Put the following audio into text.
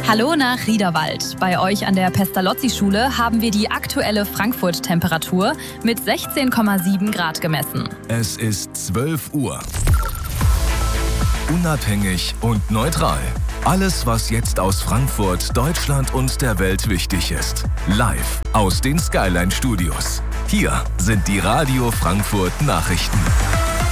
Hallo nach Riederwald. Bei euch an der Pestalozzi-Schule haben wir die aktuelle Frankfurt-Temperatur mit 16,7 Grad gemessen. Es ist 12 Uhr. Unabhängig und neutral. Alles, was jetzt aus Frankfurt, Deutschland und der Welt wichtig ist. Live aus den Skyline Studios. Hier sind die Radio Frankfurt Nachrichten.